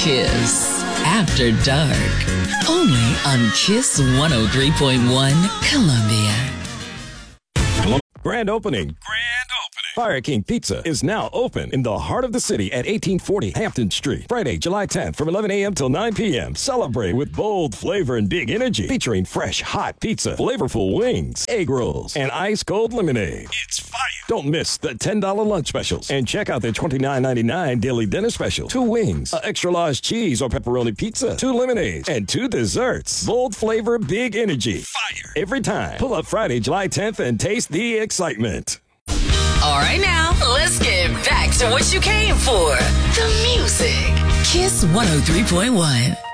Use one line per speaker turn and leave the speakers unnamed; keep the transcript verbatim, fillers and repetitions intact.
Kiss After Dark. Only on Kiss one oh three point one Columbia.
Grand opening. Grand opening. Fire King Pizza is now open in the heart of the city at eighteen forty Hampton Street. Friday, July tenth from eleven a.m. till nine p.m. Celebrate with bold flavor and big energy. Featuring fresh, hot pizza, flavorful wings, egg rolls, and ice cold lemonade. It's fire. Don't miss the ten dollars lunch specials. And check out the twenty-nine ninety-nine daily dinner special. Two wings, an extra large cheese or pepperoni pizza, two lemonades, and two desserts. Bold flavor, big energy. Fire. Every time. Pull up Friday, July tenth and taste the excitement.
All right now, let's get back to what you came for. The music. Kiss one oh three point one.